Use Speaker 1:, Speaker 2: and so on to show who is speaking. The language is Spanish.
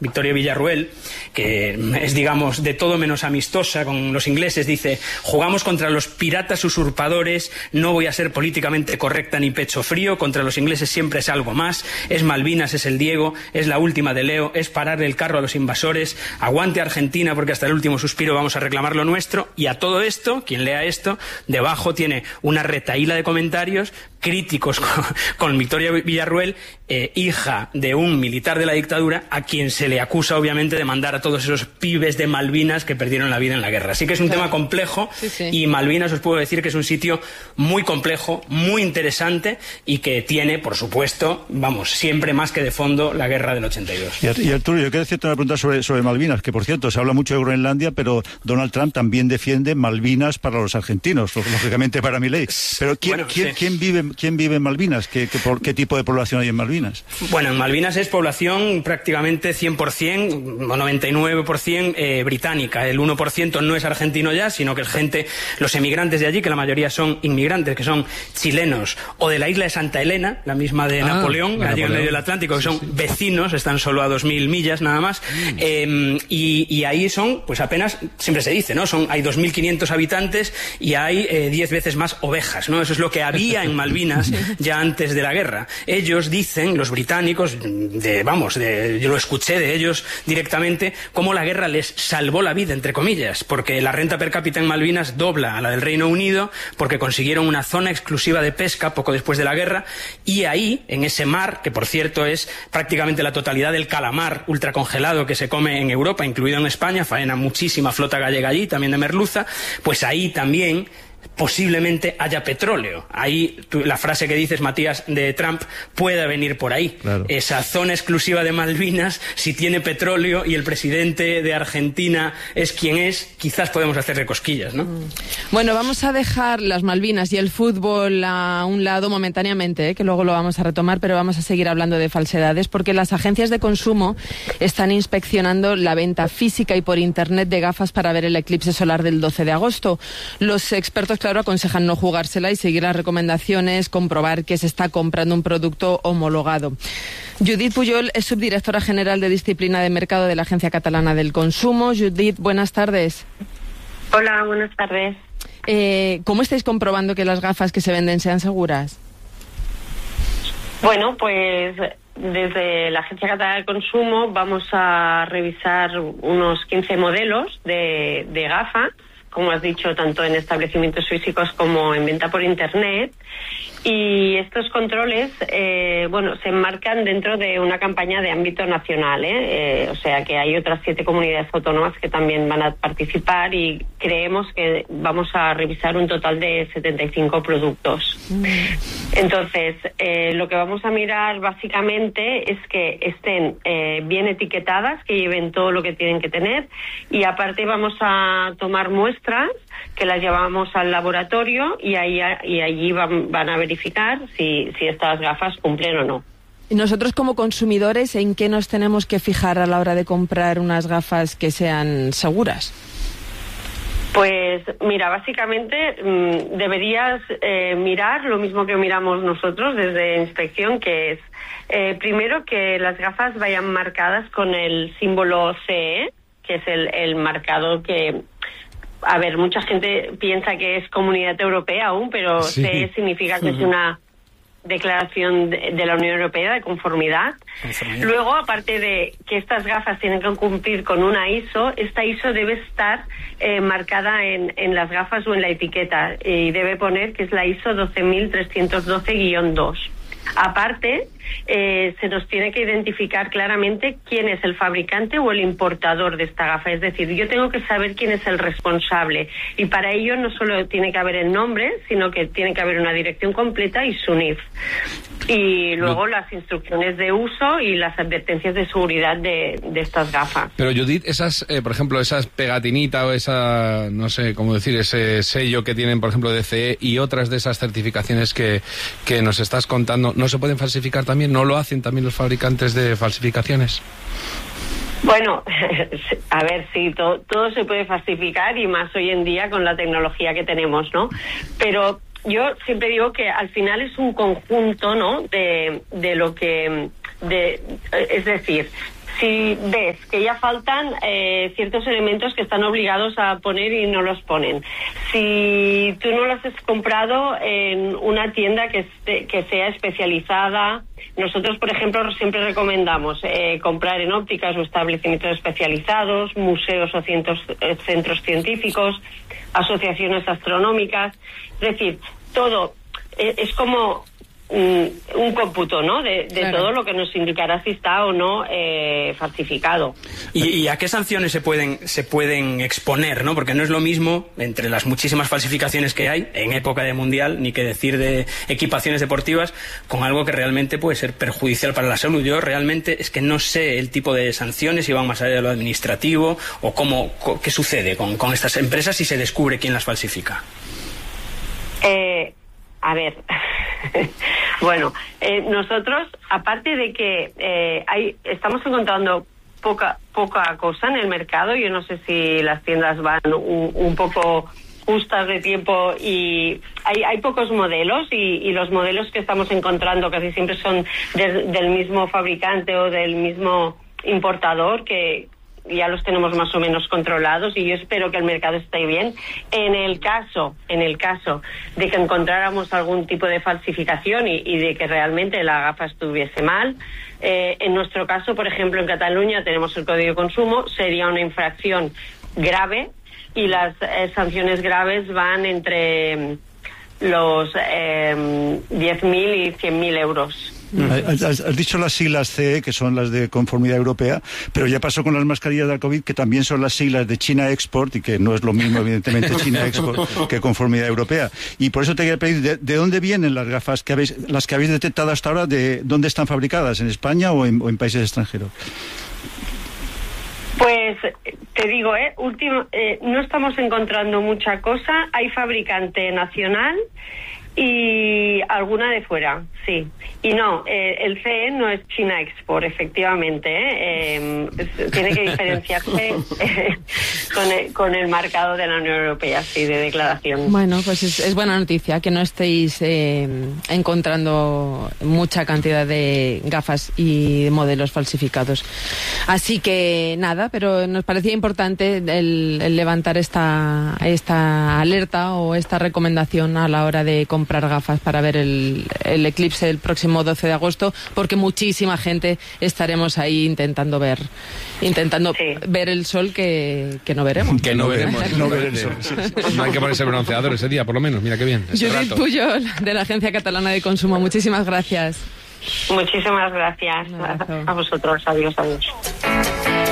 Speaker 1: Victoria Villarruel, que es, digamos, de todo menos amistosa con los ingleses, dice: jugamos contra los piratas usurpadores, no voy a ser políticamente correcta ni pecho frío, contra los ingleses siempre es algo más, es Malvinas, es el Diego, es la última de Leo, es pararle el carro a los invasores, aguante Argentina porque hasta el último suspiro vamos a reclamar lo nuestro. Y a todo esto, quien lea esto, debajo tiene una retahíla de comentarios críticos con Victoria Villarruel, hija de un militar de la dictadura, a quien se le acusa obviamente de mandar a todos esos pibes de Malvinas que perdieron la vida en la guerra. Así que es un tema complejo, y Malvinas os puedo decir que es un sitio muy complejo, muy interesante, y que tiene, por supuesto, vamos, siempre más que de fondo la guerra del 82.
Speaker 2: Y Arturo, yo quería hacerte una pregunta sobre Malvinas, que por cierto se habla mucho de Groenlandia, pero Donald Trump también defiende Malvinas para los argentinos, lógicamente para Milei. Pero ¿quién vive en Malvinas? ¿Qué tipo de población hay en Malvinas?
Speaker 1: Bueno, en Malvinas es población prácticamente 100% o 99% británica. El 1% no es argentino ya, sino que es gente, los emigrantes de allí, que la mayoría son inmigrantes, que son chilenos, o de la isla de Santa Elena, la misma de Napoleón, allí en medio del Atlántico, que son vecinos, están solo a 2.000 millas nada más, y ahí son, pues apenas, siempre se dice, ¿no? Hay 2.500 habitantes y hay 10 veces más ovejas, ¿no? Eso es lo que había en Malvinas ya antes de la guerra. Ellos dicen, los británicos, yo lo escuché de ellos directamente, cómo la guerra les salvó la vida, entre comillas, porque la renta per cápita en Malvinas dobla a la del Reino Unido, porque consiguieron una zona exclusiva de pesca poco después de la guerra, y ahí, en ese mar, que por cierto es prácticamente la totalidad del calamar ultracongelado que se come en Europa, incluido en España, faena muchísima flota gallega allí, también de merluza, pues ahí también posiblemente haya petróleo. Ahí la frase que dices, Matías, de Trump pueda venir por ahí. Claro. Esa zona exclusiva de Malvinas, si tiene petróleo y el presidente de Argentina es quien es, quizás podemos hacerle cosquillas, ¿no?
Speaker 3: Bueno, vamos a dejar las Malvinas y el fútbol a un lado momentáneamente, que luego lo vamos a retomar, pero vamos a seguir hablando de falsedades, porque las agencias de consumo están inspeccionando la venta física y por internet de gafas para ver el eclipse solar del 12 de agosto. Los expertos, claro, aconsejan no jugársela y seguir las recomendaciones, comprobar que se está comprando un producto homologado. Judit Pujol es subdirectora general de Disciplina de Mercado de la Agencia Catalana del Consumo. Judit, buenas tardes.
Speaker 4: Hola, buenas tardes.
Speaker 3: ¿Cómo estáis comprobando que las gafas que se venden sean seguras?
Speaker 4: Bueno, pues desde la Agencia Catalana del Consumo vamos a revisar unos 15 modelos de gafas, como has dicho, tanto en establecimientos físicos como en venta por internet. Y estos controles, se enmarcan dentro de una campaña de ámbito nacional, o sea que hay otras 7 comunidades autónomas que también van a participar, y creemos que vamos a revisar un total de 75 productos. Entonces, lo que vamos a mirar básicamente es que estén bien etiquetadas, que lleven todo lo que tienen que tener, y aparte vamos a tomar muestras que las llevamos al laboratorio, y allí van a verificar si estas gafas cumplen o no.
Speaker 3: ¿Y nosotros como consumidores en qué nos tenemos que fijar a la hora de comprar unas gafas que sean seguras?
Speaker 4: Pues mira, básicamente deberías mirar lo mismo que miramos nosotros desde inspección, que es primero que las gafas vayan marcadas con el símbolo CE, que es el marcador que... A ver, mucha gente piensa que es Comunidad Europea aún, pero CE significa que es una declaración de la Unión Europea de conformidad. Luego, aparte de que estas gafas tienen que cumplir con una ISO, esta ISO debe estar marcada en las gafas o en la etiqueta, y debe poner que es la ISO 12312-2. Aparte, se nos tiene que identificar claramente quién es el fabricante o el importador de esta gafa. Es decir, yo tengo que saber quién es el responsable, y para ello no solo tiene que haber el nombre, sino que tiene que haber una dirección completa y su NIF. Y luego las instrucciones de uso y las advertencias de seguridad de estas gafas.
Speaker 5: Pero Judit, esas, por ejemplo, esas pegatinita o esa, no sé cómo decir, ese sello que tienen, por ejemplo, de CE y otras de esas certificaciones que nos estás contando, ¿no se pueden falsificar también? ¿No lo hacen también los fabricantes de falsificaciones?
Speaker 4: Bueno, a ver, sí, todo se puede falsificar, y más hoy en día con la tecnología que tenemos, ¿no? Pero yo siempre digo que al final es un conjunto, ¿no?, de lo que... es decir, si ves que ya faltan ciertos elementos que están obligados a poner y no los ponen, si tú no los has comprado en una tienda que sea especializada, nosotros, por ejemplo, siempre recomendamos comprar en ópticas o establecimientos especializados, museos o centros científicos, asociaciones astronómicas, es decir, todo es como un cómputo, ¿no? De claro, todo lo que nos indicará si está o no falsificado.
Speaker 1: ¿Y a qué sanciones se pueden exponer, ¿no? Porque no es lo mismo, entre las muchísimas falsificaciones que hay en época de mundial, ni que decir de equipaciones deportivas, con algo que realmente puede ser perjudicial para la salud. Yo realmente es que no sé el tipo de sanciones, si van más allá de lo administrativo, o qué sucede con estas empresas si se descubre quién las falsifica.
Speaker 4: A ver, bueno, nosotros, aparte de que estamos encontrando poca cosa en el mercado, yo no sé si las tiendas van un poco justas de tiempo y hay pocos modelos y los modelos que estamos encontrando casi siempre son del mismo fabricante o del mismo importador, que ya los tenemos más o menos controlados, y yo espero que el mercado esté bien. En el caso de que encontráramos algún tipo de falsificación y de que realmente la gafa estuviese mal, en nuestro caso, por ejemplo, en Cataluña tenemos el Código de Consumo, sería una infracción grave, y las sanciones graves van entre los 10.000 y 100.000 euros.
Speaker 2: Has dicho las siglas CE, que son las de conformidad europea, pero ya pasó con las mascarillas del COVID, que también son las siglas de China Export, y que no es lo mismo, evidentemente, China Export que conformidad europea. Y por eso te quería pedir, ¿de dónde vienen las gafas las que habéis detectado hasta ahora? ¿De dónde están fabricadas? ¿En España o en países extranjeros?
Speaker 4: Pues te digo, no estamos encontrando mucha cosa. Hay fabricante nacional y alguna de fuera, sí. Y no, el CE no es China Export, efectivamente. Tiene que diferenciarse con el marcado de la Unión Europea, sí, de declaración.
Speaker 3: Bueno, pues es buena noticia que no estéis encontrando mucha cantidad de gafas y modelos falsificados. Así que nada, pero nos parecía importante el levantar esta alerta o esta recomendación a la hora de comprar gafas para ver el eclipse el próximo 12 de agosto, porque muchísima gente estaremos ahí intentando ver el sol que no veremos.
Speaker 5: Que no veremos.
Speaker 2: No ver el sol.
Speaker 5: No hay que ponerse bronceador ese día, por lo menos. Mira qué bien.
Speaker 3: Judith Pujol, de la Agencia Catalana de Consumo. Muchísimas gracias.
Speaker 4: Muchísimas gracias a vosotros. Adiós.